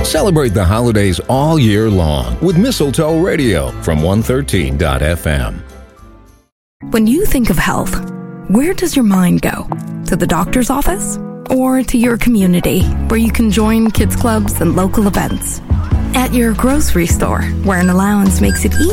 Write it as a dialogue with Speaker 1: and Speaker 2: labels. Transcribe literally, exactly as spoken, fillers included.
Speaker 1: Celebrate the holidays all year long with Mistletoe Radio from one thirteen dot f m.
Speaker 2: When you think of health, where does your mind go? To the doctor's office? Or to your community, where you can join kids clubs and local events? At your grocery store, where an allowance makes it easy